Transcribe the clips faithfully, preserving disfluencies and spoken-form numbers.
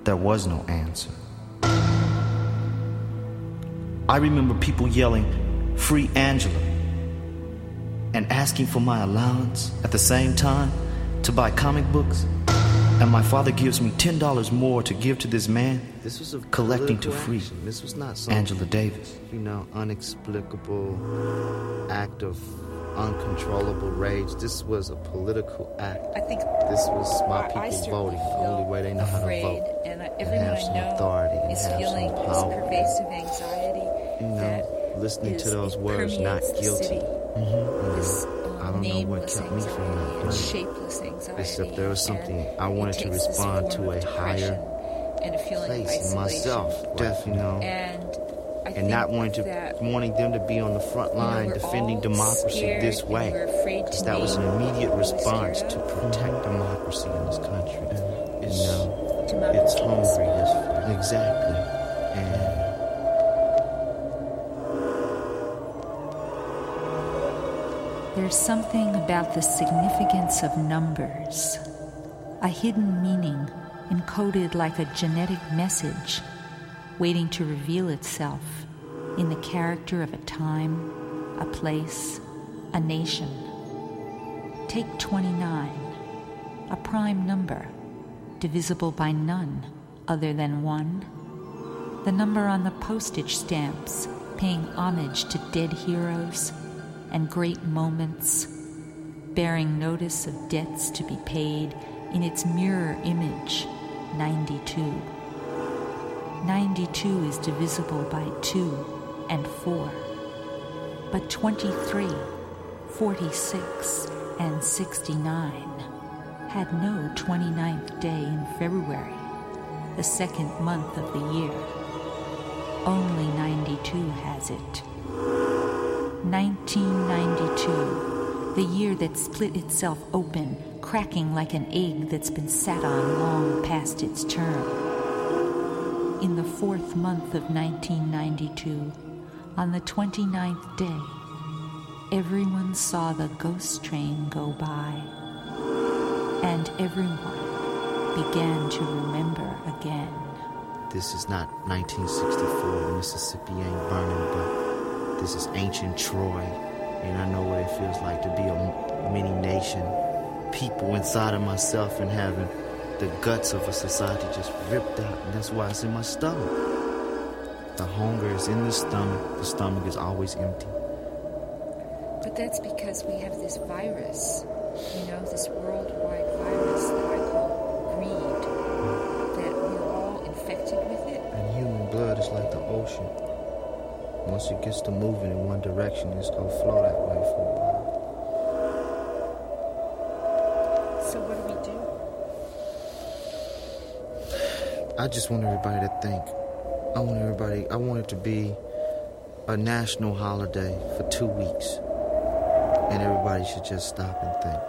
there was no answer. I remember people yelling, "Free Angela," and asking for my allowance at the same time to buy comic books. And my father gives me ten dollars more to give to this man This was a collecting to political free action. This was not some, Angela Davis. you know, unexplicable act of uncontrollable rage. This was a political act. I think This was my I- I people certainly voting. The feel only way they know how to afraid, vote. and I, and everyone have I some know authority and is have feeling some this power. pervasive anxiety. You know, that listening is, to those it words, not permeates the guilty. city. Mhm. This I um, don't know what nameless kept me from anxiety not and doing it. shapeless anxiety. Except there was something and I wanted it to takes this respond form to of a higher depression and a feeling place of in isolation. myself, death, you know, And I and think not wanting to that, wanting them to be on the front you know, line we're defending all democracy scared this and way, we're afraid because to that was an name immediate what we're response scared to of. protect democracy in this country. It's, you know, Democracy it's is hungry. fun. It's, exactly, and There's something about the significance of numbers, a hidden meaning encoded like a genetic message, waiting to reveal itself in the character of a time, a place, a nation. Take twenty-nine, a prime number, divisible by none other than one. The number on the postage stamps paying homage to dead heroes and great moments, bearing notice of debts to be paid in its mirror image, ninety-two. ninety-two is divisible by two and four. But twenty-three, forty-six, and sixty-nine had no twenty-ninth day in February, the second month of the year. Only ninety-two has it. nineteen ninety-two, the year that split itself open, cracking like an egg that's been sat on long past its term. In the fourth month of nineteen ninety-two, on the twenty-ninth day, everyone saw the ghost train go by, and everyone began to remember again. this is not nineteen sixty-four. The Mississippi ain't burning, but this is ancient Troy, and I know what it feels like to be a mini nation. People inside of myself and having the guts of a society just ripped out, and that's why it's in my stomach. The hunger is in the stomach. The stomach is always empty. But that's because we have this virus, you know, this worldwide virus that I call greed, that we're all infected with it. And human blood is like the ocean. Once it gets to moving in one direction, it's gonna flow that way for a while. So what do we do? I just want everybody to think. I want everybody, I want it to be a national holiday for two weeks. And everybody should just stop and think.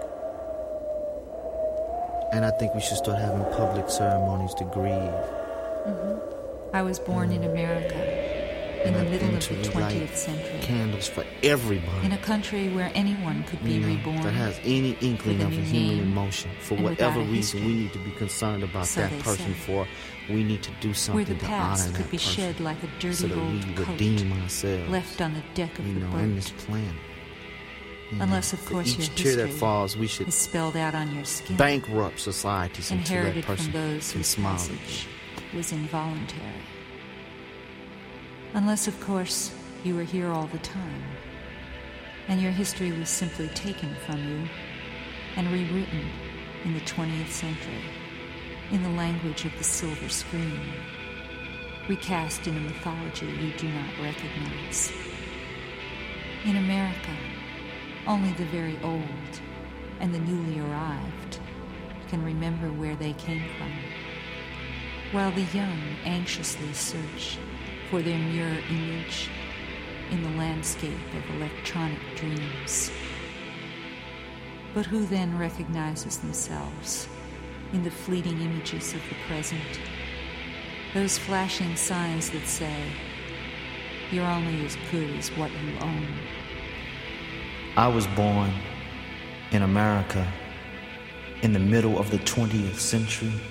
And I think we should start having public ceremonies to grieve. Mm-hmm. I was born in America, in the middle of the twentieth century, Candles for everybody. in a country where anyone could be you know, reborn. that has any inkling with a of a new human name emotion. For and whatever without a reason history. we need to be concerned about So that they person say. for, we need to do Where something the to honor past that could be person. shed like a dirty so that old we coat redeem ourselves. left on the deck of you the know, boat. in this plan. You Unless, know, of for course, each your tear that history falls, we should is spelled out on your skin, bankrupt societies until that inherited person from those can whose smile. passage was involuntary. Unless, of course, you were here all the time, and your history was simply taken from you and rewritten in the twentieth century in the language of the silver screen, recast in a mythology you do not recognize. In America, only the very old and the newly arrived can remember where they came from, while the young anxiously search for their mirror image in the landscape of electronic dreams. But who then recognizes themselves in the fleeting images of the present? Those flashing signs that say, you're only as good as what you own. I was born in America in the middle of the twentieth century.